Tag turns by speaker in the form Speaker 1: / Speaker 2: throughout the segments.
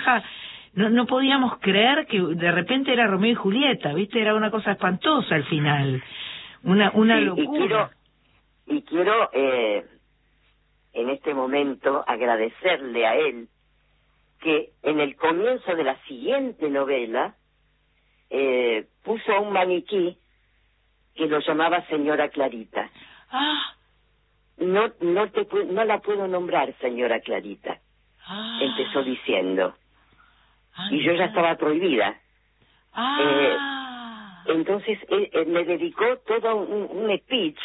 Speaker 1: Naranja, no podíamos creer que de repente era Romeo y Julieta, ¿viste? Era una cosa espantosa al final, una
Speaker 2: Sí,
Speaker 1: locura.
Speaker 2: Y quiero en este momento agradecerle a él que en el comienzo de la siguiente novela puso a un maniquí que lo llamaba señora Clarita.
Speaker 1: Ah,
Speaker 2: No la puedo nombrar señora Clarita, empezó diciendo. Y yo ya estaba prohibida. Entonces me dedicó todo un speech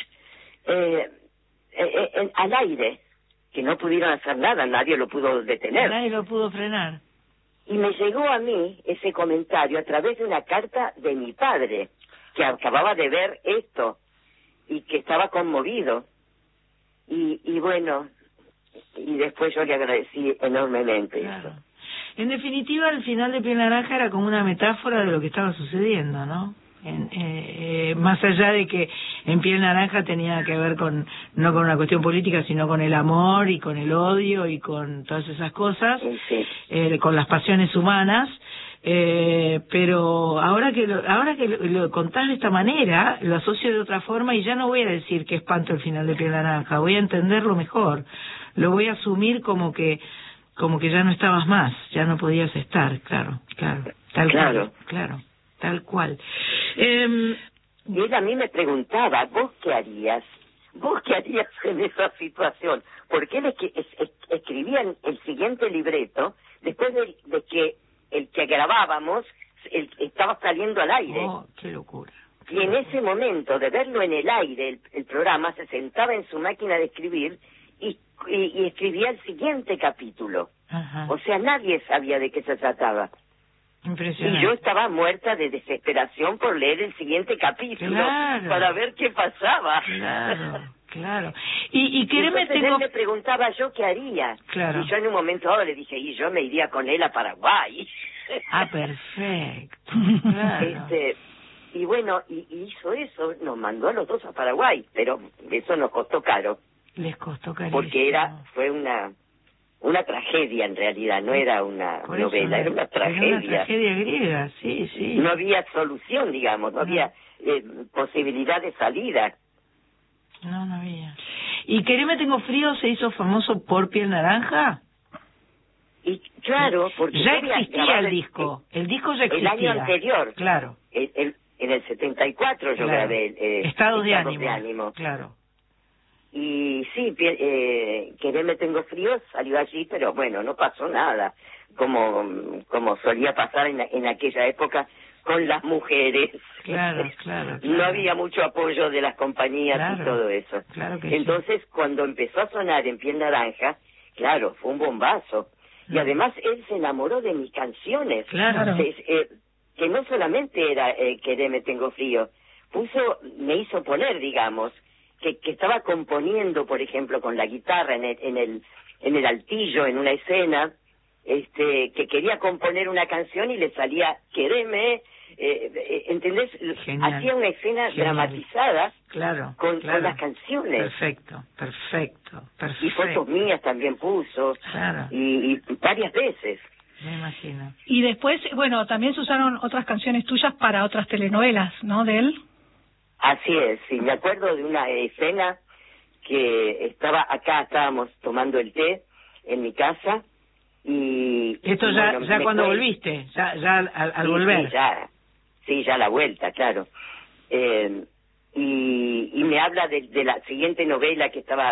Speaker 2: al aire, que no pudieron hacer nada, nadie lo pudo detener.
Speaker 1: Nadie lo pudo frenar.
Speaker 2: Y me llegó a mí ese comentario a través de una carta de mi padre, que acababa de ver esto y que estaba conmovido. Y bueno, y después yo le agradecí enormemente eso.
Speaker 1: En definitiva, el final de Piel Naranja era como una metáfora de lo que estaba sucediendo, ¿no? Más allá de que en Piel Naranja tenía que ver no con una cuestión política, sino con el amor y con el odio y con todas esas cosas, con las pasiones humanas. Pero ahora que lo contás de esta manera, lo asocio de otra forma y ya no voy a decir que espanto el final de Piel Naranja, voy a entenderlo mejor, lo voy a asumir como que ya no estabas más, ya no podías estar, claro, tal cual.
Speaker 2: Y él a mí me preguntaba, ¿vos qué harías? ¿Vos qué harías en esa situación? Porque él escribía el siguiente libreto después de que el que grabábamos estaba saliendo al aire.
Speaker 1: ¡Oh, qué locura!
Speaker 2: Y en ese momento de verlo en el aire, el programa, se sentaba en su máquina de escribir y escribía el siguiente capítulo.
Speaker 1: Ajá.
Speaker 2: O sea, nadie sabía de qué se trataba.
Speaker 1: Impresionante.
Speaker 2: Y yo estaba muerta de desesperación por leer el siguiente capítulo, para ver qué pasaba.
Speaker 1: Claro. Y créeme,
Speaker 2: entonces él me preguntaba yo qué haría.
Speaker 1: Claro.
Speaker 2: Y yo en un momento dado le dije, y yo me iría con él a Paraguay.
Speaker 1: Perfecto. Claro.
Speaker 2: Y bueno, y hizo eso, nos mandó a los dos a Paraguay, pero eso nos costó caro.
Speaker 1: Les costó carísimo.
Speaker 2: Porque fue una tragedia en realidad, no era una novela, era una tragedia.
Speaker 1: Era una tragedia griega, sí.
Speaker 2: No había solución, digamos, no había posibilidad de salida.
Speaker 1: No había. ¿Y Quereme Tengo Frío se hizo famoso por Piel Naranja?
Speaker 2: Y claro, porque
Speaker 1: ya existía el disco. El disco ya existía.
Speaker 2: El año anterior.
Speaker 1: Claro.
Speaker 2: En el 74 yo grabé
Speaker 1: Estados de ánimo. Claro.
Speaker 2: Y sí, Quereme Tengo Frío salió allí, pero bueno, no pasó nada, como solía pasar en aquella época con las mujeres.
Speaker 1: Claro.
Speaker 2: No había mucho apoyo de las compañías y todo eso.
Speaker 1: Claro que
Speaker 2: entonces, cuando empezó a sonar en Piel Naranja, claro, fue un bombazo. Y además él se enamoró de mis canciones.
Speaker 1: Claro.
Speaker 2: Que no solamente era Quereme Tengo Frío, me hizo poner, digamos, que estaba componiendo, por ejemplo, con la guitarra en el altillo, en una escena, que quería componer una canción y le salía Quereme, ¿entendés?
Speaker 1: Genial.
Speaker 2: Hacía una escena dramatizada con las canciones.
Speaker 1: Perfecto.
Speaker 2: Y fotos mías también puso, y varias veces.
Speaker 1: Me imagino.
Speaker 3: Y después, bueno, también se usaron otras canciones tuyas para otras telenovelas, ¿no? De él.
Speaker 2: Así es, sí, me acuerdo de una escena que estábamos tomando el té en mi casa y...
Speaker 1: Esto ya cuando volviste, ya al volver.
Speaker 2: Sí, ya a la vuelta, claro. Y me habla de la siguiente novela que estaba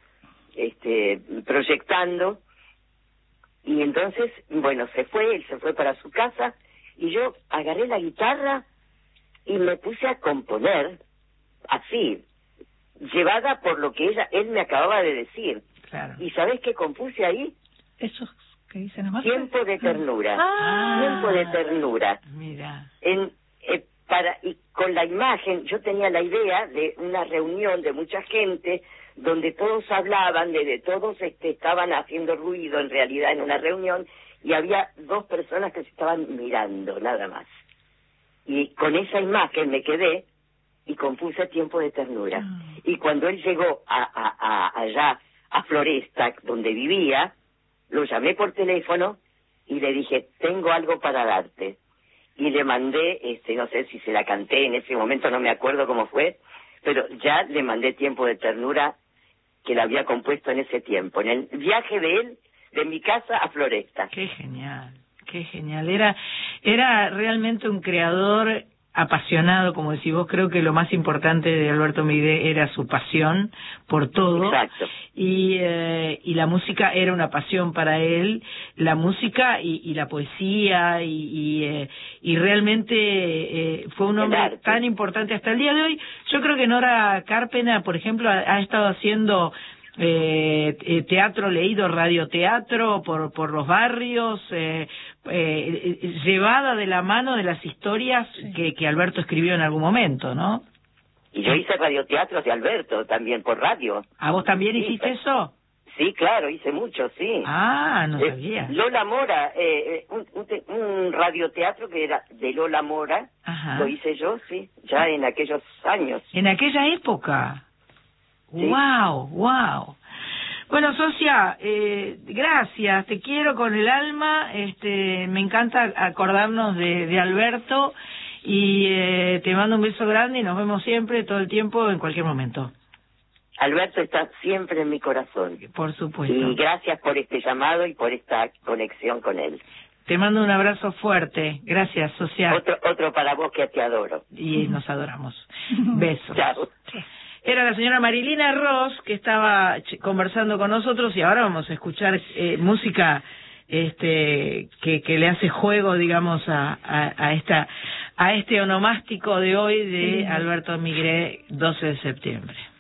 Speaker 2: proyectando, y entonces, bueno, él se fue para su casa y yo agarré la guitarra y me puse a componer, así, llevada por lo que él me acababa de decir.
Speaker 1: Claro.
Speaker 2: ¿Y sabés qué compuse ahí?
Speaker 3: Eso que dicen nomás.
Speaker 2: Tiempo de ternura. Tiempo de ternura.
Speaker 1: Mira.
Speaker 2: Y con la imagen, yo tenía la idea de una reunión de mucha gente donde todos hablaban, todos estaban haciendo ruido en realidad en una reunión, y había dos personas que se estaban mirando, nada más. Y con esa imagen me quedé y compuse Tiempo de Ternura. Y cuando él llegó allá a Floresta, donde vivía, lo llamé por teléfono y le dije, tengo algo para darte. Y le mandé, no sé si se la canté en ese momento, no me acuerdo cómo fue, pero ya le mandé Tiempo de Ternura, que la había compuesto en ese tiempo, en el viaje de él, de mi casa a Floresta.
Speaker 1: Qué genial, qué genial. Era realmente un creador apasionado, como decís vos. Creo que lo más importante de Alberto Migré era su pasión por todo.
Speaker 2: Exacto.
Speaker 1: Y la música era una pasión para él, la música y la poesía, y realmente fue un hombre tan importante hasta el día de hoy. Yo creo que Nora Carpena, por ejemplo, ha estado haciendo teatro leído, radioteatro por los barrios, llevada de la mano de las historias que Alberto escribió en algún momento, ¿no?
Speaker 2: Y yo hice radioteatros de Alberto también por radio.
Speaker 1: ¿A vos también hiciste eso?
Speaker 2: Sí, claro, hice mucho, sí.
Speaker 1: Ah, no sabía.
Speaker 2: Lola Mora, un radioteatro que era de Lola Mora. Ajá. Lo hice yo, sí, ya en aquellos años.
Speaker 1: En aquella época. Sí. Wow, wow. Bueno, socia, gracias, te quiero con el alma, me encanta acordarnos de Alberto, y te mando un beso grande y nos vemos siempre, todo el tiempo, en cualquier momento.
Speaker 2: Alberto está siempre en mi corazón.
Speaker 1: Por supuesto.
Speaker 2: Y gracias por este llamado y por esta conexión con él.
Speaker 1: Te mando un abrazo fuerte. Gracias, socia.
Speaker 2: Otro para vos, que te adoro.
Speaker 1: Y nos adoramos. Besos.
Speaker 2: Chao.
Speaker 1: Era la señora Marilina Ross, que estaba conversando con nosotros, y ahora vamos a escuchar música que le hace juego, digamos, a este onomástico de hoy de Alberto Migré, 12 de septiembre.